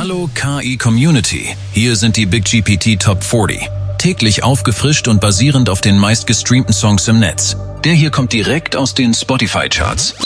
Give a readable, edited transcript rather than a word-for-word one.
Hallo KI Community, hier sind die Big GPT Top 40. Täglich aufgefrischt und basierend auf den meistgestreamten Songs im Netz. Der hier kommt direkt aus den Spotify-Charts.